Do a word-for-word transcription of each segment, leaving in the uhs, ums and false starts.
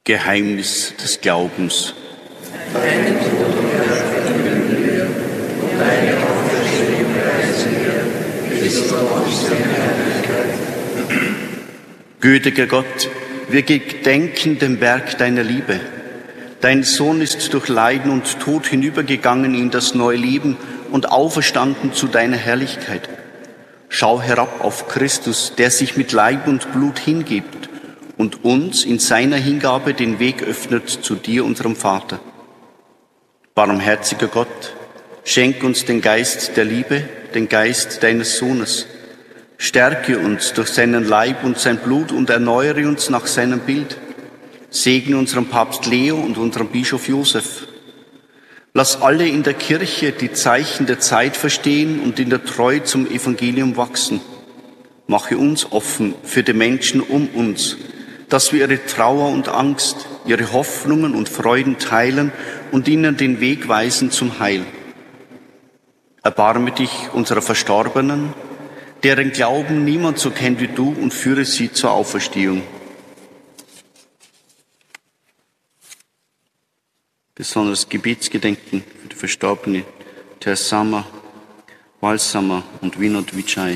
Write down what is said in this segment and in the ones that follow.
Geheimnis des Glaubens. Deine Tod verkünden wir und deine Auferstehung preisen wir, bis du kommst in Herrlichkeit. Gütiger Gott, wir gedenken dem Werk deiner Liebe. Dein Sohn ist durch Leiden und Tod hinübergegangen in das neue Leben und auferstanden zu deiner Herrlichkeit. Schau herab auf Christus, der sich mit Leib und Blut hingibt und uns in seiner Hingabe den Weg öffnet zu dir, unserem Vater. Barmherziger Gott, schenk uns den Geist der Liebe, den Geist deines Sohnes. Stärke uns durch seinen Leib und sein Blut und erneuere uns nach seinem Bild. Segne unseren Papst Leo und unseren Bischof Josef. Lass alle in der Kirche die Zeichen der Zeit verstehen und in der Treue zum Evangelium wachsen. Mache uns offen für die Menschen um uns, dass wir ihre Trauer und Angst, ihre Hoffnungen und Freuden teilen und ihnen den Weg weisen zum Heil. Erbarme dich unserer Verstorbenen, deren Glauben niemand so kennt wie du, und führe sie zur Auferstehung. Besonderes Gebetsgedenken für die Verstorbenen Tersama, Walsama und Vinod Vijay.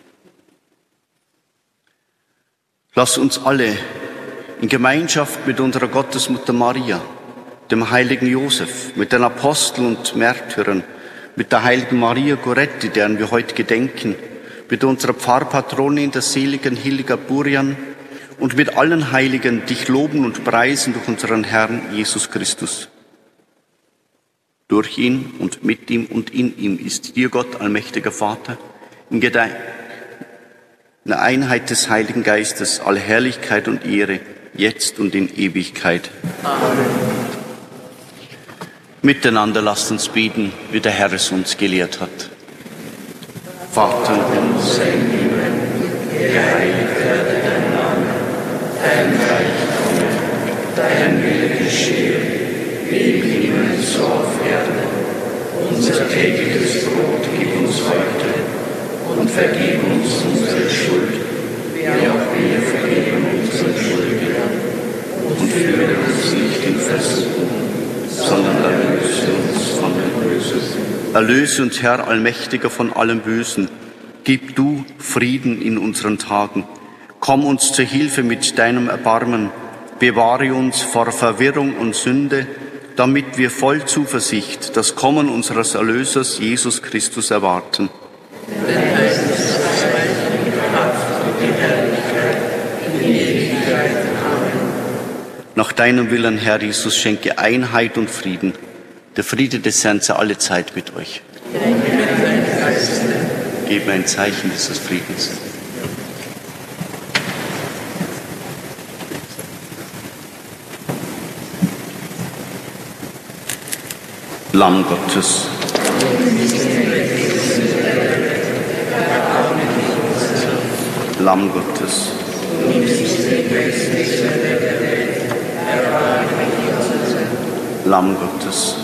Lass uns alle in Gemeinschaft mit unserer Gottesmutter Maria, dem heiligen Josef, mit den Aposteln und Märtyrern, mit der heiligen Maria Goretti, deren wir heute gedenken, mit unserer Pfarrpatronin, der seligen Hilga Burian, und mit allen Heiligen dich loben und preisen durch unseren Herrn Jesus Christus. Durch ihn und mit ihm und in ihm ist dir, Gott, allmächtiger Vater, in der Einheit des Heiligen Geistes, alle Herrlichkeit und Ehre, jetzt und in Ewigkeit. Amen. Miteinander lasst uns beten, wie der Herr es uns gelehrt hat. Vater unser im Himmel, geheiligt werde dein Name, dein Reich komme, dein Wille geschehe, wie im Himmel so auf Erden. Unser tägliches Brot gib uns heute und vergib uns unsere Schuld, wie auch wir vergeben unseren Schuldigern. Und führe uns nicht in Versuchung, sondern erlöse uns von dem Bösen. Erlöse uns, Herr Allmächtiger, von allem Bösen. Gib du Frieden in unseren Tagen. Komm uns zur Hilfe mit deinem Erbarmen. Bewahre uns vor Verwirrung und Sünde, damit wir voll Zuversicht das Kommen unseres Erlösers Jesus Christus erwarten. Denn dein ist das Reich, die Kraft und die Herrlichkeit in Ewigkeit. Amen. Nach deinem Willen, Herr Jesus, schenke Einheit und Frieden. Der Friede des Herrn sei alle Zeit mit euch. Gebe ein Zeichen dieses Friedens. Lamm Gottes. Lamm Gottes. Lamm Gottes.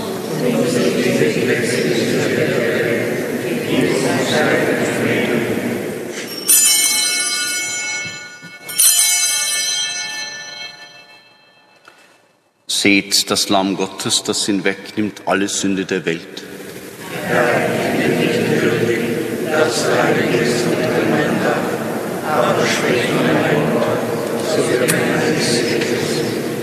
Seht das Lamm Gottes, das hinwegnimmt alle Sünde der Welt. Herr, ich bin nicht würdig, dass deine Christen kommen darf, aber sprich nur ein Wort, so wird